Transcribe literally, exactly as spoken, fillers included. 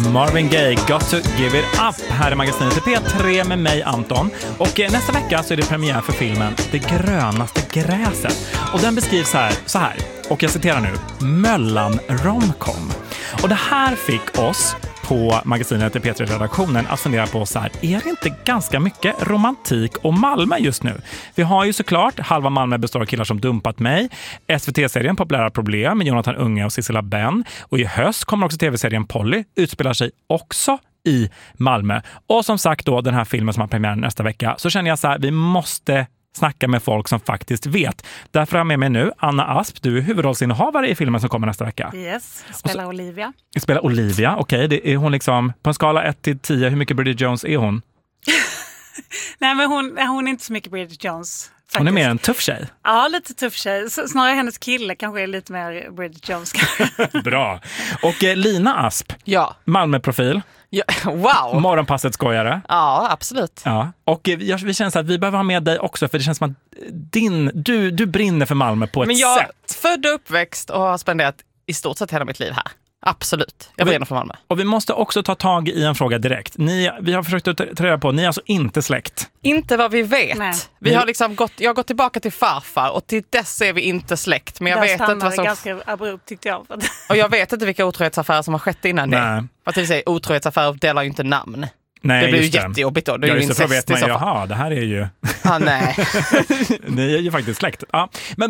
Marvin Gaye, Got to give it up. Här är magasinet i P tre med mig, Anton. Och eh, nästa vecka så är det premiär för filmen Det grönaste gräset. Och den beskrivs här, så här, och jag citerar nu, Möllan romcom. Och det här fick oss på magasinet i P tre-redaktionen att fundera på så här, är det inte ganska mycket romantik och Malmö just nu? Vi har ju såklart, halva Malmö består av killar som dumpat mig, S V T-serien Populära problem med Jonathan Unge och Sissela Ben, och i höst kommer också tv-serien Polly, utspelar sig också i Malmö. Och som sagt då, den här filmen som har premiär nästa vecka, så känner jag så här, vi måste snacka med folk som faktiskt vet. Därför har jag med mig nu Anna Asp, du är huvudrollsinnehavare i filmen som kommer nästa vecka. Yes, spelar så, Olivia. Spelar Olivia, okej. Okay. Är hon liksom, på en skala ett till tio, hur mycket Bridget Jones är hon? Nej, men hon, hon är inte så mycket Bridget Jones. Faktiskt. Hon är mer en tuff tjej. Ja, lite tuff tjej. Snarare hennes kille kanske är lite mer Bridget Jones. Bra. Och eh, Lina Asp, ja. Malmö-profil. Ja, wow. Morgonpasset skojare. Ja, absolut. Ja. Och eh, jag, vi känner så att vi behöver ha med dig också, för det känns som att din, du, du brinner för Malmö på ett Men jag sätt. Jag är född och uppväxt och har spenderat i stort sett hela mitt liv här. Absolut. Jag brinner för Malmö. Och vi måste också ta tag i en fråga direkt. Ni, vi har försökt att ta reda på, ni är alltså inte släkt. Inte vad vi vet. Nej. Vi har liksom gått, jag har gått tillbaka till farfar och till dess är vi inte släkt. Men jag Där vet inte vad som... ganska abrupt, tyckte jag. Och jag vet inte vilka otrohetsaffärer som har skett innan Nej. det. Fast det vill säga, otrohetsaffärer delar ju inte namn. Nej, det blir ju just det. jättejobbigt då. Det är ja, ju just det, för incest vet man i så ju, fall. jaha, det här är ju... Ah, nej. Ni är ju faktiskt släkt. Ja. Men